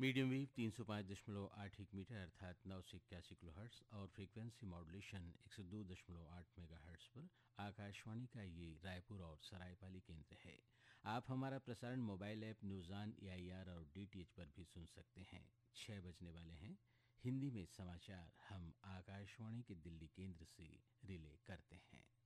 Medium wave 305.81 metre अर्थात 981 kilohertz और frequency modulation 102.8 megahertz पर आकाशवाणी का ये रायपुर और सरायपाली केंद्र है। आप हमारा प्रसारण मोबाइल ऐप न्यूज़ॉन AIR और DTH पर भी सुन सकते हैं। 6 बजने वाले हैं। हिंदी में समाचार हम आकाशवाणी के दिल्ली केंद्र से रिले करते हैं।